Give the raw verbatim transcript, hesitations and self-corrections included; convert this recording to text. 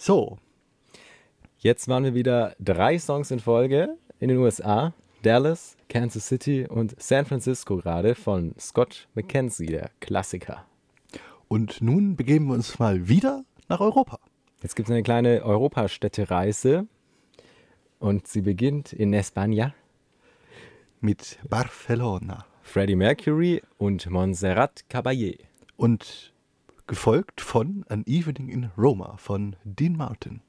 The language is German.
So, Jetzt waren wir wieder drei Songs in Folge in den U S A. Dallas, Kansas City und San Francisco gerade von Scott McKenzie, der Klassiker. und nun begeben wir uns mal wieder nach Europa. Jetzt gibt es eine kleine Europastädtereise und sie beginnt in España. Mit Barcelona. Freddie Mercury und Montserrat Caballé. Und gefolgt von An Evening in Roma von Dean Martin.